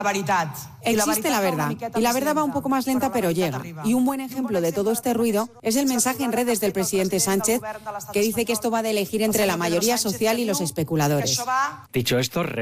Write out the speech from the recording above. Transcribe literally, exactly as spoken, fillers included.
Existe la verdad, y la verdad va un poco más lenta, pero llega. Y un buen ejemplo de todo este ruido es el mensaje en redes del presidente Sánchez, que dice que esto va de elegir entre la mayoría social y los especuladores. Dicho esto,